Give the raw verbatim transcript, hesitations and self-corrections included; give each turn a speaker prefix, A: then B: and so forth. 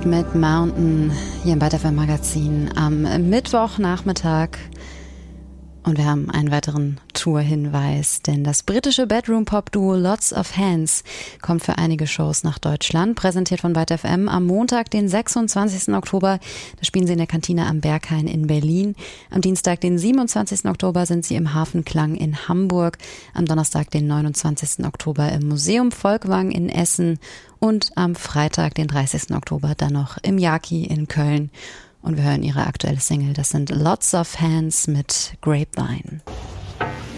A: Street mit Mountain hier im ByteFM Magazin am Mittwochnachmittag. Und wir haben einen weiteren Tour-Hinweis, denn das britische Bedroom-Pop-Duo Lots of Hands kommt für einige Shows nach Deutschland, präsentiert von ByteFM am Montag, den sechsundzwanzigsten Oktober. Da spielen sie in der Kantine am Berghain in Berlin. Am Dienstag, den siebenundzwanzigsten Oktober, sind sie im Hafenklang in Hamburg. Am Donnerstag, den neunundzwanzigsten Oktober, im Museum Volkwang in Essen. Und am Freitag, den dreißigsten Oktober, dann noch im Yaki in Köln. Und wir hören ihre aktuelle Single, das sind Lots of Hands mit Grapevine.